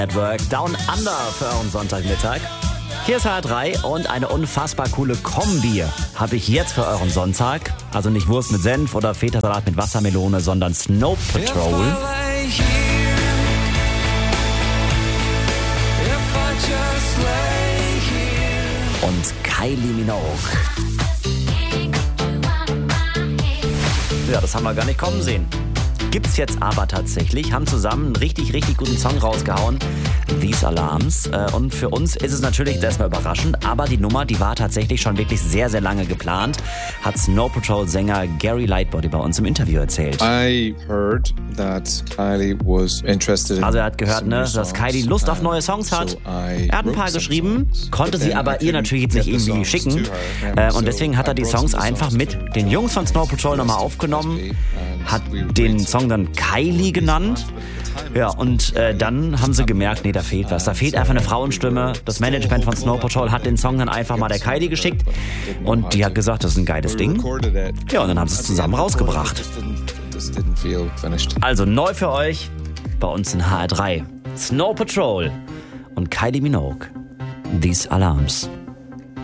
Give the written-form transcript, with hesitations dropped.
Network Down Under für euren Sonntagmittag. Hier ist HR3 und eine unfassbar coole Kombi habe ich jetzt für euren Sonntag. Also nicht Wurst mit Senf oder Feta-Salat mit Wassermelone, sondern Snow Patrol. Und Kylie Minogue. Ja, das haben wir gar nicht kommen sehen. Gibt's jetzt aber tatsächlich, haben zusammen einen richtig, richtig guten Song rausgehauen, These Alarms. Und für uns ist es natürlich erstmal überraschend, aber die Nummer, die war tatsächlich schon wirklich sehr, sehr lange geplant, hat Snow Patrol-Sänger Gary Lightbody bei uns im Interview erzählt. I heard that Kylie was interested in also er hat gehört, dass Kylie Lust auf neue Songs hat. Er hat ein paar geschrieben, konnte sie aber ihr natürlich jetzt nicht irgendwie schicken. Und deswegen hat er die Songs einfach mit den Jungs von Snow Patrol nochmal aufgenommen, hat den Song dann Kylie genannt. Ja, und dann haben sie gemerkt, nee, da fehlt was. Da fehlt einfach eine Frauenstimme. Das Management von Snow Patrol hat den Song dann einfach mal der Kylie geschickt. Und die hat gesagt, das ist ein geiles Ding. Ja, und dann haben sie es zusammen rausgebracht. Also neu für euch, bei uns in HR3. Snow Patrol und Kylie Minogue. These Alarms.